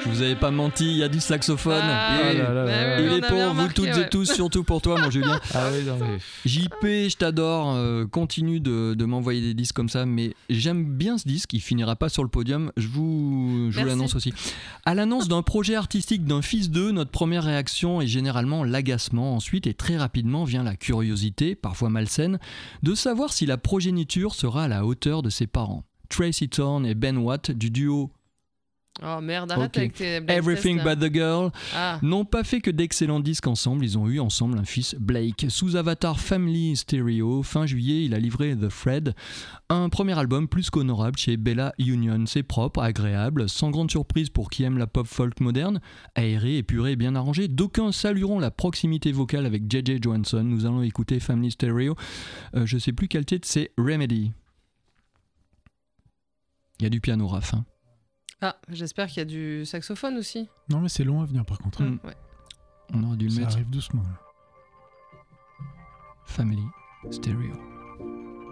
je vous avais pas menti, il y a du saxophone. Ah, Et il est pour vous toutes et tous, surtout pour toi, mon Julien. Ah oui, non, mais... JP, je t'adore, continue de m'envoyer des disques comme ça, mais j'aime bien ce disque, il finira pas sur le podium, je vous l'annonce aussi. À l'annonce d'un projet artistique d'un fils d'eux, notre première réaction est généralement l'agacement, ensuite et très rapidement vient la curiosité, parfois malsaine, de savoir si la progéniture sera à la hauteur de ses parents. Tracy Thorn et Ben Watt du duo Oh merde, arrête avec tes blind Everything tests, But The Girl n'ont pas fait que d'excellents disques ensemble, ils ont eu ensemble un fils Blake. Sous Avatar Family Stereo, fin juillet, il a livré The Thread, un premier album plus qu'honorable chez Bella Union. C'est propre, agréable, sans grande surprise pour qui aime la pop folk moderne, aéré, épuré et bien arrangé. D'aucuns salueront la proximité vocale avec J.J. Johansson. Nous allons écouter Family Stereo. Je sais plus quel titre, c'est Remedy. Il y a du piano, Raph. Hein. Ah, j'espère qu'il y a du saxophone aussi. Non, mais c'est long à venir par contre. Ouais. On aurait dû le Ça mettre. arrive doucement. Là. Family Stereo.